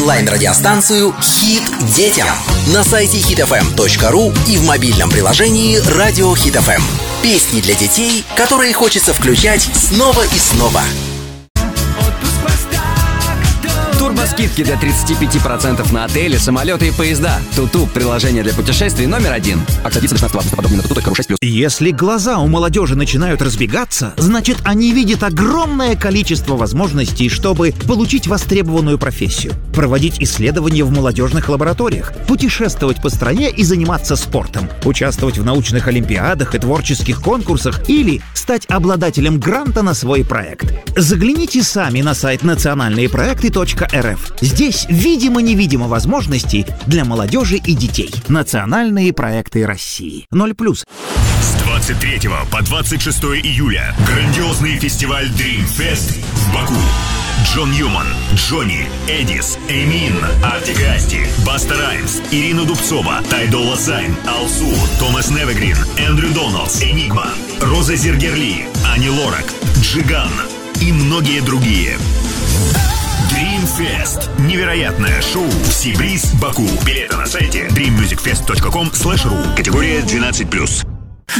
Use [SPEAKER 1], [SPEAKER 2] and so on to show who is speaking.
[SPEAKER 1] онлайн-радиостанцию «Хит детям» на сайте hitfm.ru и в мобильном приложении «Радио Хит ФМ». Песни для детей, которые хочется включать снова и снова.
[SPEAKER 2] Турбоскидки до 35% на отели, самолеты и поезда. Туту – приложение для путешествий номер 1. Акция длится до 16 августа. Подробнее на tutu.ru 6+.
[SPEAKER 3] Если глаза у молодежи начинают разбегаться, значит, они видят огромное количество возможностей, чтобы получить востребованную профессию, проводить исследования в молодежных лабораториях, путешествовать по стране и заниматься спортом, участвовать в научных олимпиадах и творческих конкурсах или стать обладателем гранта на свой проект. Загляните сами на сайт национальнеепроекты.рф. Здесь видимо-невидимо возможностей для молодежи и детей. Национальные проекты России. 0+.
[SPEAKER 4] С 23 по 26 июля грандиозный фестиваль Dream Fest в Баку. Джон Ньюман, Джонни, Эдис, Эмин, Артик и Асти, Баста Раймс, Ирина Дубцова, Тай Дола Сайн, Алсу, Томас Невегрин, Эндрю Доналдс, Энигма, Роза Зергерли, Ани Лорак, Джиган и многие другие. Dream Fest. Невероятное шоу в Сибриз, Баку. Билеты на сайте dreammusicfest.com/ru. Категория 12+.